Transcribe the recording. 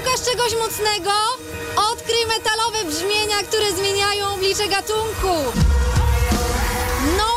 Szukasz czegoś mocnego? Odkryj metalowe brzmienia, które zmieniają oblicze gatunku. No